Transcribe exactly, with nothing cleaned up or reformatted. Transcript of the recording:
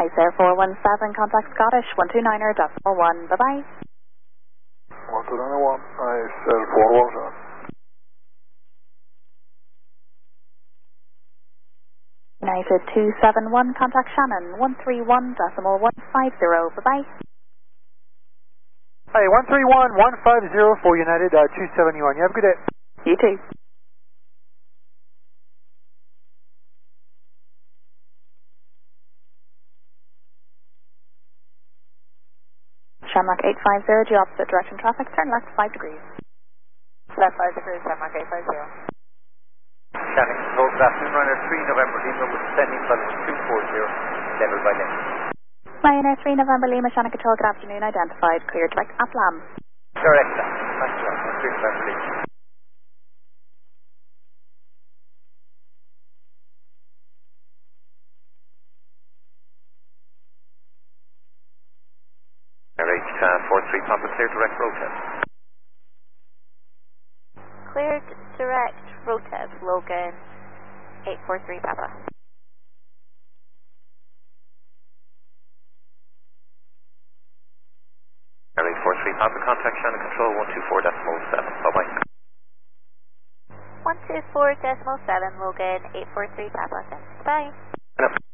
Nice Air four one seven, contact Scottish, one two niner decimal one, bye-bye. one two nine one, Nice Air four one seven. Nice Air two seven one, contact Shannon, one three one decimal one five zero, bye-bye. Hey, one three one one five zero for United uh, two seventy-one. You have a good day. You too. Shamrock eight five zero, due opposite direction traffic, turn left five degrees. Left five degrees, Shamrock eight five zero. Shannon Control, good afternoon, runner three November Lima with descending flight two four zero, level by level. Ryanair three November Lima, Shannon Control, good afternoon, identified, clear direct Atlam. Correct, thank you, three November Lima. H four three Papa, clear direct road test. Cleared direct road test, Logan eight four three Papa. eight four three Papa, contact Shannon Control one two four decimal seven, bye-bye. one two four decimal seven, Logan eight four three Papa, bye.